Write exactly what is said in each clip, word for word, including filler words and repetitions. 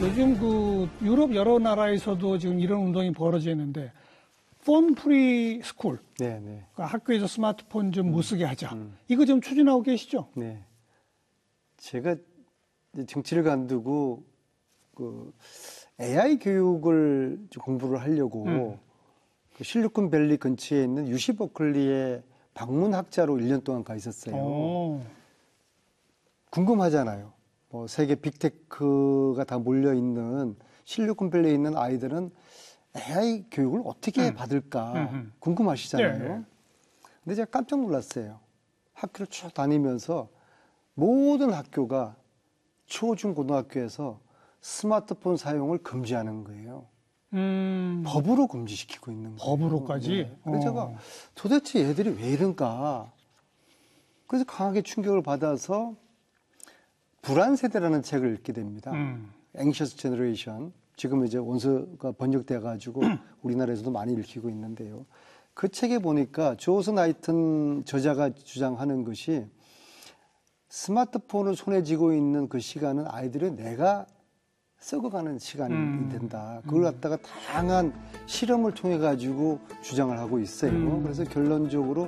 요즘 그 유럽 여러 나라에서도 지금 이런 운동이 벌어져 있는데 폰 프리 스쿨. 네, 네. 그러니까 학교에서 스마트폰 좀 못 음, 쓰게 하자. 음. 이거 좀 추진하고 계시죠? 네. 제가 정치를 간두고 그 에이아이 교육을 공부를 하려고 음. 그 실리콘밸리 근처에 있는 유시 버클리에 방문학자로 일 년 동안 가 있었어요. 오. 궁금하잖아요. 뭐 세계 빅테크가 다 몰려 있는 실리콘밸리에 있는 아이들은 에이아이 교육을 어떻게 음. 받을까 음, 음. 궁금하시잖아요. 네, 네. 근데 제가 깜짝 놀랐어요. 학교를 쭉 다니면서 모든 학교가 초, 중, 고등학교에서 스마트폰 사용을 금지하는 거예요. 음. 법으로 금지시키고 있는 거예요. 법으로까지? 네. 그래서 어. 제가 도대체 얘들이 왜 이런가. 그래서 강하게 충격을 받아서 불안 세대라는 책을 읽게 됩니다. 음. Anxious Generation. 지금 이제 원서가 번역돼 가지고 우리나라에서도 많이 읽히고 있는데요. 그 책에 보니까 조선 나이튼 저자가 주장하는 것이 스마트폰을 손에 쥐고 있는 그 시간은 아이들의 뇌가 썩어가는 시간이 음. 된다. 그걸 갖다가 다양한 실험을 통해 가지고 주장을 하고 있어요. 음. 그래서 결론적으로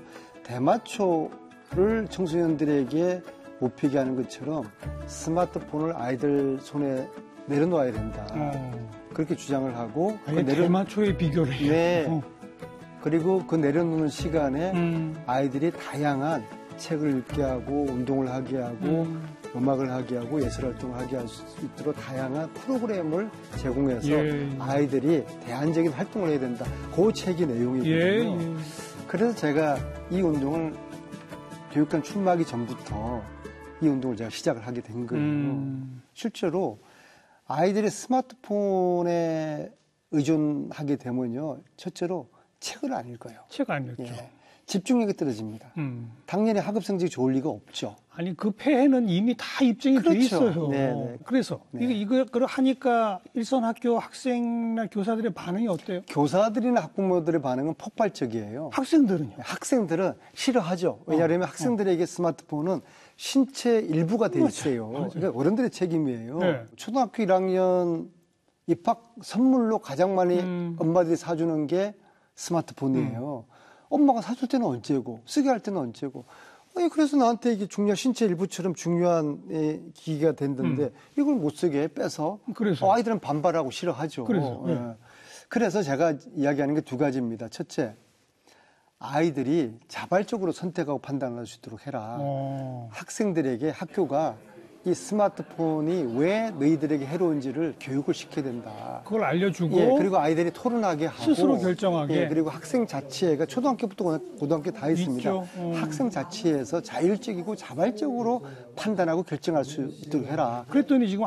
대마초를 청소년들에게 못 피게 하는 것처럼 스마트폰을 아이들 손에 내려놓아야 된다. 어. 그렇게 주장을 하고 아예 그 내려... 대마초의 비결을. 네. 어. 그리고 그 내려놓는 시간에 음. 아이들이 다양한 책을 읽게 하고 운동을 하게 하고 음. 음악을 하게 하고 예술활동을 하게 할 수 있도록 다양한 프로그램을 제공해서 예. 아이들이 대안적인 활동을 해야 된다. 그 책의 내용이거든요. 예, 예. 그래서 제가 이 운동을 교육감 출마하기 전부터 이 운동을 제가 시작을 하게 된 거예요. 음. 실제로 아이들이 스마트폰에 의존하게 되면요. 첫째로 책을 안 읽어요. 책 안 읽죠. 예. 집중력이 떨어집니다. 음. 당연히 학업 성적이 좋을 리가 없죠. 아니 그 폐해는 이미 다 입증이 돼 그렇죠. 있어요. 네네. 그래서 네. 이거 이걸 하니까 일선 학교 학생이나 교사들의 반응이 어때요? 교사들이나 학부모들의 반응은 폭발적이에요. 학생들은요? 학생들은 싫어하죠. 왜냐하면 어, 학생들에게 스마트폰은 신체 일부가 돼 맞아, 있어요. 맞아. 그러니까 어른들의 책임이에요. 네. 초등학교 일 학년 입학 선물로 가장 많이 음. 엄마들이 사주는 게 스마트폰이에요. 음. 엄마가 사줄 때는 언제고 쓰게 할 때는 언제고. 아니, 그래서 나한테 이게 중요한 신체 일부처럼 중요한 예, 기기가 된다는데 음. 이걸 못 쓰게 빼서 그래서. 어, 아이들은 반발하고 싫어하죠. 그래서, 네. 예. 그래서 제가 이야기하는 게 두 가지입니다. 첫째, 아이들이 자발적으로 선택하고 판단할 수 있도록 해라. 어. 학생들에게 학교가 이 스마트폰이 왜 너희들에게 해로운지를 교육을 시켜야 된다. 그걸 알려주고 예, 그리고 아이들이 토론하게 하고 스스로 결정하게. 예, 그리고 학생 자치회가 초등학교부터 고등학교 다 있습니다. 있죠. 어. 학생 자치회에서 자율적이고 자발적으로 판단하고 결정할 수 있도록 해라. 그랬더니 지금